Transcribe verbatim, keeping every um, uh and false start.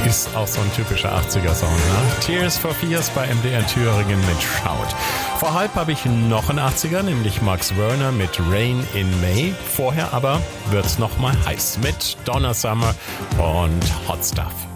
Ist auch so ein typischer achtziger-Song, ne? Tears for Fears bei M D R Thüringen mit Shout. Vor halb habe ich noch einen achtziger, nämlich Max Werner mit Rain in May. Vorher aber wird's noch mal heiß mit Donna Summer und Hot Stuff.